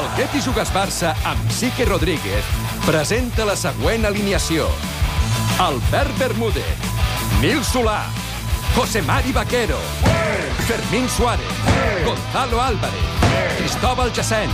Què t'hi jugues Barça amb Sique Rodríguez presenta la següent alineació. Albert Bermúdez, Nil Solà, José Mari Vaquero, Fermín Suárez, Gonzalo Álvarez, Cristóbal Jacent.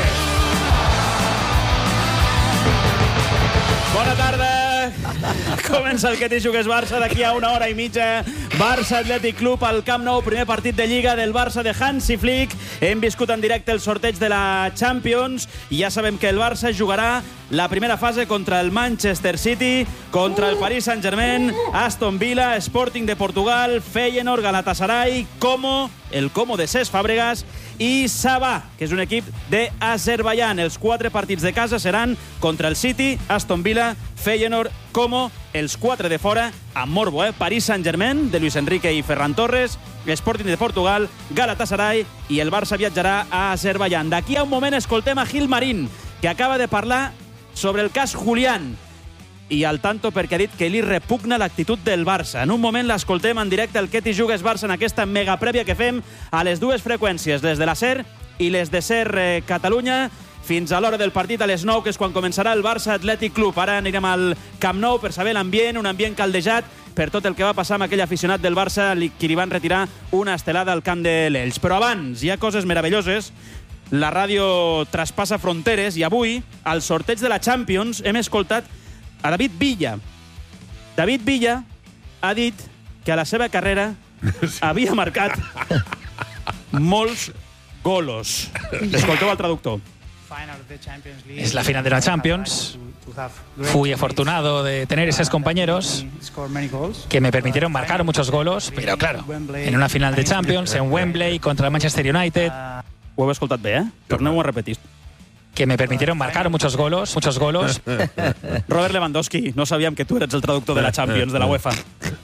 Bona tarda! Comença el Que t'hi jugues Barça d'aquí a 1 hora i mitja. Barça Atlètic Club al Camp Nou, primer partit de Lliga del Barça de Hansi Flick. Hem viscut en directe el sorteig de la Champions i ja sabem que el Barça jugarà la primera fase contra el Manchester City, contra el Paris Saint-Germain, Aston Villa, Sporting de Portugal, Feyenoord, Galatasaray, el Como de Cesc Fàbregas i Sabah, que és un equip d'Azerbaiyán. Els 4 partits de casa seran contra el City, Aston Villa, Feyenoord, Como, els 4 de fora, amb morbo, Paris Saint-Germain, de Luis Enrique i Ferran Torres, Sporting de Portugal, Galatasaray i el Barça viatjarà a Azerbaiyán. D'aquí a un moment escoltem a Gil Marín, que acaba de parlar sobre el cas Julián i al tanto perquè ha dit que li repugna l'actitud del Barça. En un moment l'escoltem en directe al Que t'hi jugues Barça en aquesta mega prèvia que fem a les dues freqüències, les de la SER i les de SER Catalunya, fins a l'hora del partit a les 9, que és quan començarà el Barça Atlètic Club. Ara anirem al Camp Nou per saber l'ambient, un ambient caldejat per tot el que va passar amb aquell aficionat del Barça qui li van retirar una estelada al camp de l'Elx. Però abans hi ha coses meravelloses. La ràdio traspassa fronteres i avui, al sorteig de la Champions, hem escoltat a David Villa. David Villa ha dit que a la seva carrera havia marcat molts golos. Escolteu el traductor. Es la final de la Champions. Fui afortunado de tener esos compañeros que me permitieron marcar muchos golos, pero claro, en una final de Champions, en Wembley, contra el Manchester United... Ho heu escoltat bé, Tornem-ho a repetir. Que me permitieron marcar muchos golos. Robert Lewandowski, no sabíem que tu eres el traductor de la Champions, de la UEFA.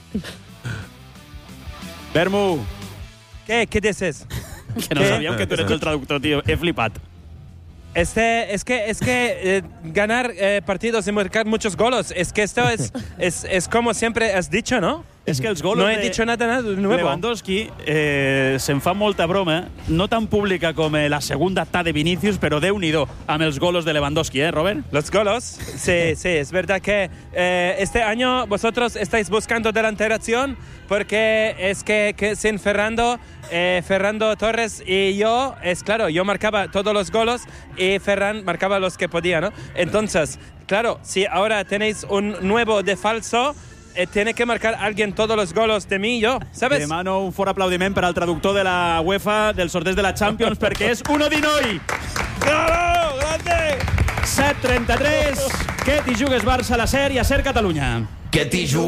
Bermu. ¿Qué dices? Que no sabíem que tu eres el traductor, tío. He flipat. Es que ganar partidos y marcar muchos goles, es que esto es como siempre has dicho, ¿no? És que els golos no he dicho nada nuevo. Lewandowski se'n fa molta broma, no tan pública com la segunda ta de Vinicius, però Déu-n'hi-do amb els golos de Lewandowski, Robert? Los golos, sí, es verdad que este año vosotros estáis buscando delanteración porque es que sin Fernando Torres y yo, es claro, yo marcaba todos los golos y Ferran marcaba los que podía, ¿no? Entonces, claro, si ahora tenéis un nuevo de falso, tiene que marcar alguien todos los golos de mí i jo, ¿sabes? Demano un fort aplaudiment per al traductor de la UEFA del sorteig de la Champions perquè és un Odinoi! ¡Bravo! ¡Grande! 7:33, Que t'hi jugues Barça a la SER i a SER Catalunya. Que t'hi jugues